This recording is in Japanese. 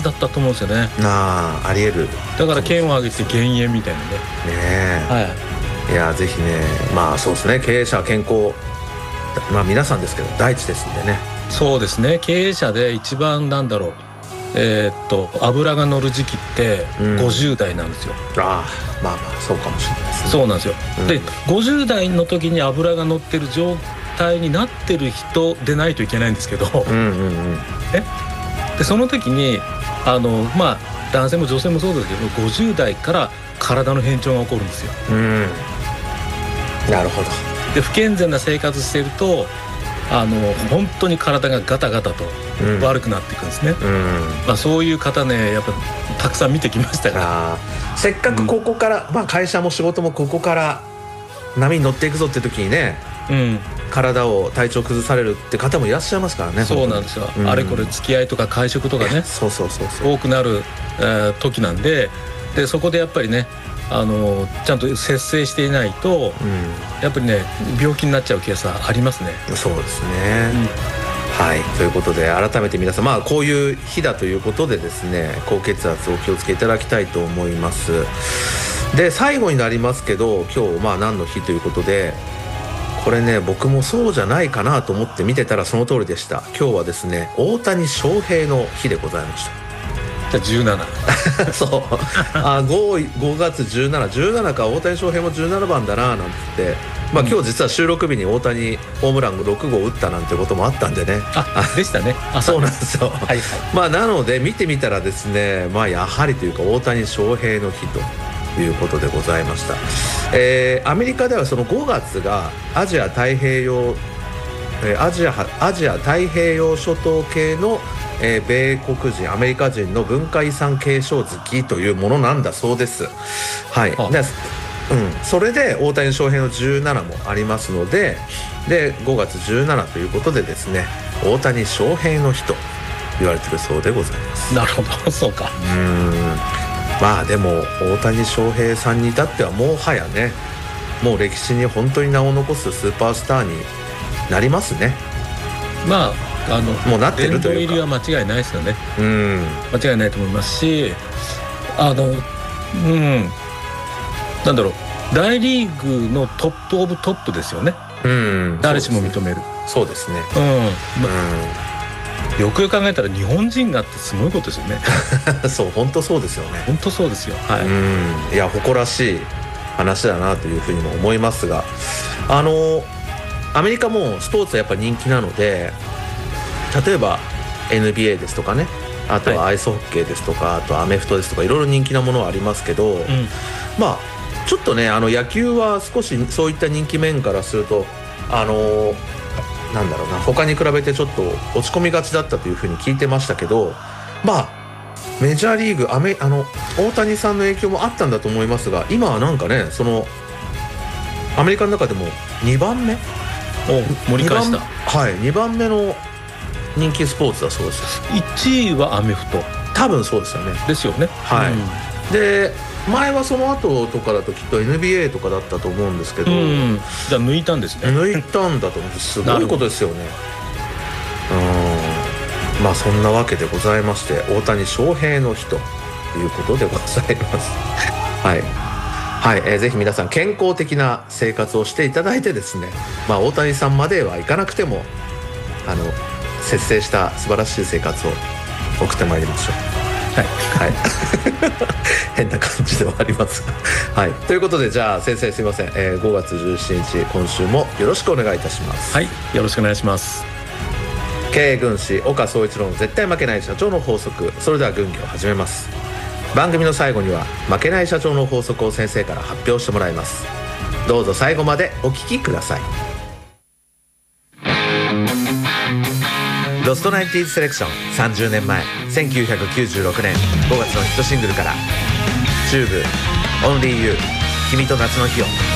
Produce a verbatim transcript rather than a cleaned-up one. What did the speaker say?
だったと思うんですよね。 ああ、ありえる。 だから県を挙げて減塩みたいなね。 ねえ、はい、いやぜひね、まあそうですね、経営者は健康、まあ皆さんですけど第一ですんでね。 そうですね、経営者で一番なんだろう、えー、っと油が乗る時期ってごじゅう代なんですよ、 うん、ああ、まあまあそうかもしれないですね。 そうなんですよ、うん、でごじゅう代の時に油が乗ってる状態になってる人でないといけないんですけど、うんうんうん、ね、でその時にあのまあ男性も女性もそうですけどごじゅう代から体の変調が起こるんですよ、うん、 なるほど。 で不健全な生活してるとあの本当に体がガタガタと悪くなっていくんですね、うんうん、まあ、そういう方ねやっぱたくさん見てきましたから、 あ、せっかくここから、うん、まあ、会社も仕事もここから波に乗っていくぞって時にね、うん、体を体調崩されるって方もいらっしゃいますからね。 そうなんですよ、うん、あれこれ付き合いとか会食とかねそうそうそうそう多くなる、えー、時なんで、でそこでやっぱりねあのちゃんと節制していないと、うん、やっぱりね病気になっちゃうケースはありますね。 そうですね、うん、はい、ということで改めて皆さん、まあ、こういう日だということでですね、高血圧お気をつけいただきたいと思います。で最後になりますけど、今日まあ何の日ということで、これね僕もそうじゃないかなと思って見てたらその通りでした。今日はですね大谷翔平の日でございました。 じゅうななそうあ 5, ごがつじゅうしち、じゅうななか、大谷翔平もじゅうななばんだななんて言って、まあ、今日実は収録日に大谷ホームランろくごう打ったなんてこともあったんでね。 あでしたね。 あそうなんですよ、はいはい、まあ、なので見てみたらですね、まあ、やはりというか大谷翔平の日ということでございました。えー、アメリカではそのごがつがアジア太平洋アジア、アジア太平洋諸島系のえー、米国人アメリカ人の文化遺産継承月というものなんだそうです。はい、で、うん、それで大谷翔平のじゅうななもありますので、でごがつじゅうしちということでですね、大谷翔平の日と言われているそうでございます。 なるほど、そうか。 うーん、まあでも大谷翔平さんに至ってはもはやね、もう歴史に本当に名を残すスーパースターになりますね。 まああのもうなってるというか殿堂入りは間違いないですよね。 うん、 間違いないと思いますし、あのうんなんだろう、大リーグのトップオブトップですよね。うん、誰しも認める。 そうですね。 うん、まうん、よくよく考えたら日本人がってすごいことですよね。 そう、本当そうですよね。 本当そうですよ。はい。 うん、いや誇らしい話だなというふうにも思いますが、あのアメリカもスポーツはやっぱ人気なので、例えば エヌビーエー ですとかね、あとはアイスホッケーですとか、はい、あとアメフトですとかいろいろ人気なものはありますけど、うん、まあちょっとね、あの野球は少しそういった人気面からするとあのなんだろうな、他に比べてちょっと落ち込みがちだったというふうに聞いてましたけど、まあメジャーリーグアメあの大谷さんの影響もあったんだと思いますが、今はなんかね、そのアメリカの中でもにばんめ、 お盛り返した、 はい、にばんめの人気スポーツだそうです。 いちいはアメフト、 多分そうですよね。 ですよね。 はい、うん、で前はその後とかだときっと エヌビーエー とかだったと思うんですけど、うん、 じゃあ抜いたんですね。 抜いたんだと思う。すごいことですよね。うん、まあそんなわけでございまして、大谷翔平の日ということでございます。はいはい、えー、ぜひ皆さん健康的な生活をしていただいてですね、まあ大谷さんまではいかなくてもあの節制した素晴らしい生活を送ってまいりましょう。はい、はい、変な感じではありますが、はい、ということで、じゃあ先生すいません、えー、ごがつじゅうしちにち今週もよろしくお願いいたします。 はい、よろしくお願いします。 経営軍師岡総一郎の絶対負けない社長の法則。それでは軍議を始めます。番組の最後には負けない社長の法則を先生から発表してもらいます。どうぞ最後までお聞きください。ロストナインティーズセレクションさんじゅうねんまえ、せんきゅうひゃくきゅうじゅうろくねんごがつのヒットシングルから、チューブ、オンリーユー、君と夏の日を。